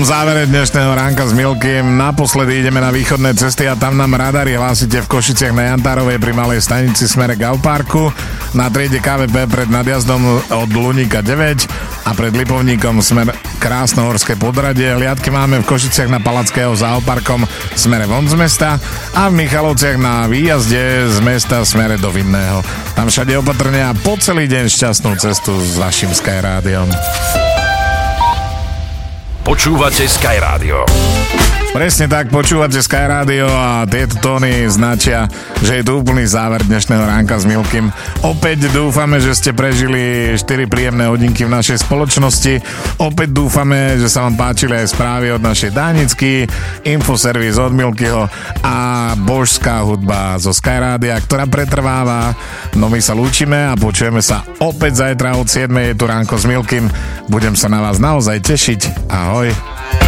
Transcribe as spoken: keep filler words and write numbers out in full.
závere dnešného ránka s Milkym. Naposledy ideme na východné cesty a tam nám radári hlásite v Košiciach na Jantárovej pri Malej stanici smere Gauparku, na triede ká vé pé pred nadjazdom od Luníka deväť a pred Lipovníkom smer Krásnohorské Podradie. Hliadky máme v Košiciach na Palackého za Oparkom smere von z mesta a v Michalovciach na výjazde z mesta smere do Vinného. Tam všade opatrne a po celý deň šťastnú cestu s vašim Sky Rádiom. Počúvate Sky Rádio. Presne tak, počúvate Sky Rádio a tieto tóny značia, že je to úplný záver dnešného ránka s Milkym. Opäť dúfame, že ste prežili štyri príjemné hodinky v našej spoločnosti. Opäť dúfame, že sa vám páčili aj správy od našej Dánicky, infoservis od Milkyho a božská hudba zo Sky Rádia, ktorá pretrváva. No my sa lúčime a počujeme sa opäť zajtra od siedmej. Je tu ránko s Milkym. Budem sa na vás naozaj tešiť. Ahoj.